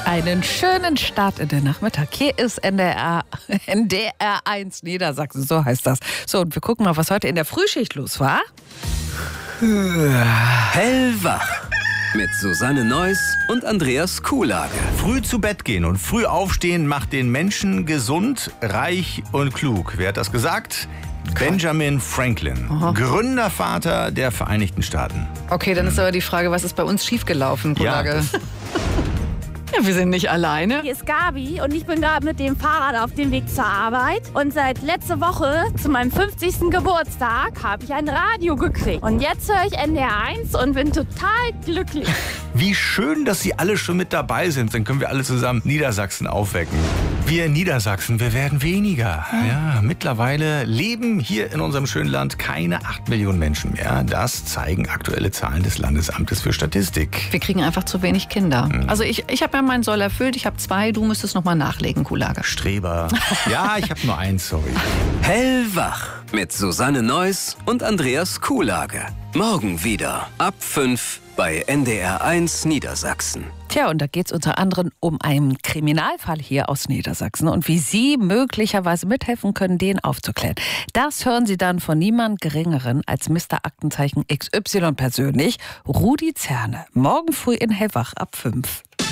Einen schönen Start in den Nachmittag. Hier ist NDR 1 Niedersachsen, so heißt das. So, und wir gucken mal, was heute in der Frühschicht los war. Hellwach mit Susanne Neuss und Andreas Kuhlage. Früh zu Bett gehen und früh aufstehen macht den Menschen gesund, reich und klug. Wer hat das gesagt? Benjamin Franklin, Gründervater der Vereinigten Staaten. Okay, dann ist aber die Frage, was ist bei uns schiefgelaufen, Kuhlage? Ja, wir sind nicht alleine. Hier ist Gabi und ich bin gerade mit dem Fahrrad auf dem Weg zur Arbeit. Und seit letzter Woche, zu meinem 50. Geburtstag, habe ich ein Radio gekriegt. Und jetzt höre ich NDR 1 und bin total glücklich. Wie schön, dass Sie alle schon mit dabei sind. Dann können wir alle zusammen Niedersachsen aufwecken. Wir in Niedersachsen, wir werden weniger. Ja, mittlerweile leben hier in unserem schönen Land keine 8 Millionen Menschen mehr. Das zeigen aktuelle Zahlen des Landesamtes für Statistik. Wir kriegen einfach zu wenig Kinder. Also ich habe ja meinen Soll erfüllt. Ich habe 2, du müsstest noch mal nachlegen, Kuhlage. Streber. Ja, ich habe nur 1, sorry. Hellwach mit Susanne Neuss und Andreas Kuhlage. Morgen wieder ab 5 bei NDR 1 Niedersachsen. Tja, und da geht es unter anderem um einen Kriminalfall hier aus Niedersachsen und wie Sie möglicherweise mithelfen können, den aufzuklären. Das hören Sie dann von niemand Geringeren als Mr. Aktenzeichen XY persönlich, Rudi Zerne. Morgen früh in Hellwach ab 5.